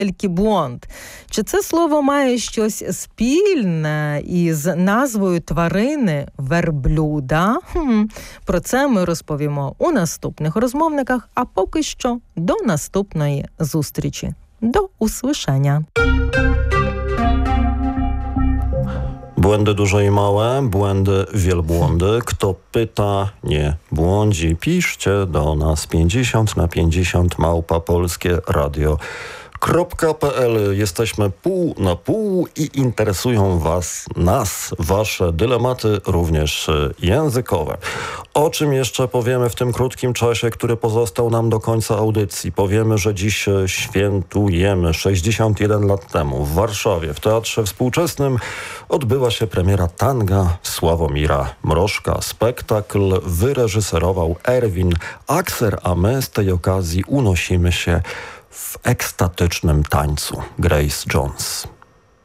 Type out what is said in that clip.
Wielki błąd. Чи це слово має щось спільне із назвою тварини верблюда? Про це ми розповімо у наступних розмовниках, а поки що до наступної зустрічі. Do usłyszenia. Błędy duże i małe, błędy, wielbłądy. Kto pyta, nie błądzi. Piszcie do nas 50 na 50 @polskieradio.pl. Jesteśmy pół na pół i interesują nas wasze dylematy, również językowe. O czym jeszcze powiemy w tym krótkim czasie, który pozostał nam do końca audycji? Powiemy, że dziś świętujemy. 61 lat temu w Warszawie, w Teatrze Współczesnym, odbyła się premiera tanga Sławomira Mrożka. Spektakl wyreżyserował Erwin Akser, a my z tej okazji unosimy się w ekstatycznym tańcu Grace Jones.